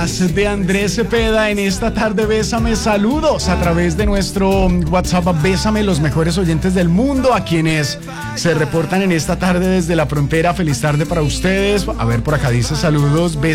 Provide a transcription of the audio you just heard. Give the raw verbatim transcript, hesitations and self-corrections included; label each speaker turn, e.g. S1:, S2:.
S1: más de Andrés Cepeda en esta tarde. Bésame, saludos a través de nuestro WhatsApp. Bésame, los mejores oyentes del mundo, a quienes se reportan en esta tarde desde la frontera. Feliz tarde para ustedes. A ver, por acá dice saludos.